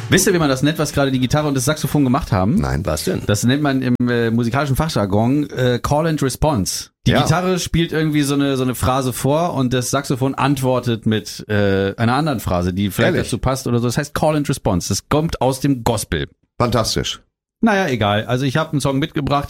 Wisst ihr, wie man das nennt, was gerade die Gitarre und das Saxophon gemacht haben? Nein. Was denn? Das nennt man im musikalischen Fachjargon Call and Response. Die Gitarre spielt irgendwie so eine Phrase vor und das Saxophon antwortet mit einer anderen Phrase, die vielleicht dazu passt oder so. Das heißt Call and Response. Das kommt aus dem Gospel. Fantastisch. Naja, egal. Also ich habe einen Song mitgebracht,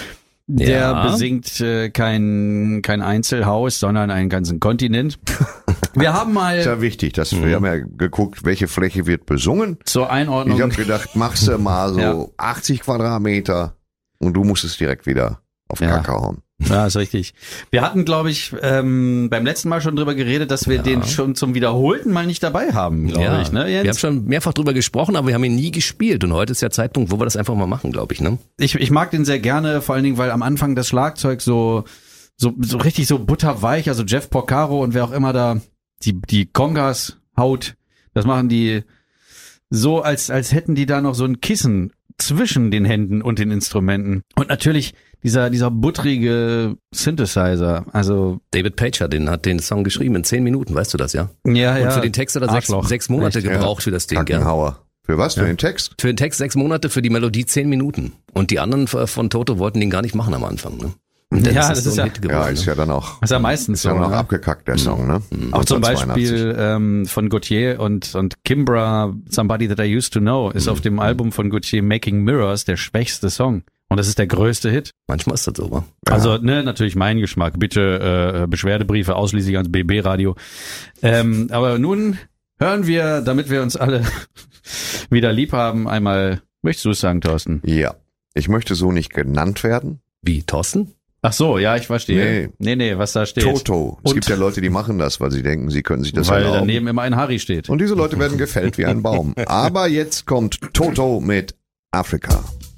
der besingt kein Einzelhaus, sondern einen ganzen Kontinent. Wir haben mal... Ist ja wichtig, dass wir haben ja geguckt, welche Fläche wird besungen. Zur Einordnung. Ich habe gedacht, machst du mal so 80 Quadratmeter und du musst es direkt wieder auf Kacke hauen. Ja, ist richtig. Wir hatten, glaube ich, beim letzten Mal schon drüber geredet, dass wir den schon zum wiederholten Mal nicht dabei haben, glaube ich. Ne, Jens? Wir haben schon mehrfach drüber gesprochen, aber wir haben ihn nie gespielt. Und heute ist der Zeitpunkt, wo wir das einfach mal machen, glaube ich. Ne? Ich mag den sehr gerne, vor allen Dingen, weil am Anfang das Schlagzeug so richtig so butterweich, also Jeff Porcaro und wer auch immer da die Congas haut, das machen die so, als hätten die da noch so ein Kissen zwischen den Händen und den Instrumenten. Und natürlich dieser buttrige Synthesizer, also David Pacher, hat den Song geschrieben in 10 Minuten, weißt du das, ja? Ja. Und für den Text hat er 6 Monate gebraucht für das Ding, Kackenhauer. Für was? Für den Text? Für den Text 6 Monate, für die Melodie 10 Minuten. Und die anderen von Toto wollten den gar nicht machen am Anfang, ne? Das ist so ein Hit geworden, ist ja dann auch. Das ist ja meistens so. Ist ja noch abgekackt, der Song, ne? Auch zum Beispiel von Gautier und Kimbra, Somebody That I Used to Know, ist auf dem Album von Gautier Making Mirrors der schwächste Song. Und das ist der größte Hit. Manchmal ist das so, wa? Also, natürlich mein Geschmack. Bitte Beschwerdebriefe ausschließlich ans BB-Radio. Aber nun hören wir, damit wir uns alle wieder lieb haben, einmal, möchtest du es sagen, Thorsten? Ja. Ich möchte so nicht genannt werden. Wie, Thorsten? Ach so, ja, ich verstehe. Nee, was da steht. Toto. Es gibt ja Leute, die machen das, weil sie denken, sie können sich das erlauben. Weil erlauben. daneben immer ein Harry steht. Und diese Leute werden gefällt wie ein Baum. Aber jetzt kommt Toto mit Afrika.